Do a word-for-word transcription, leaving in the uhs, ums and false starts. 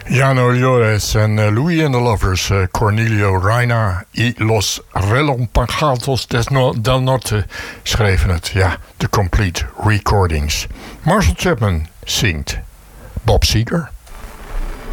Jano Llores en uh, Louis and the Lovers, uh, Cornelio Reina y Los Relompagatos del Norte schreven het. Ja, de complete recordings. Marshall Chapman zingt. Bob Seger.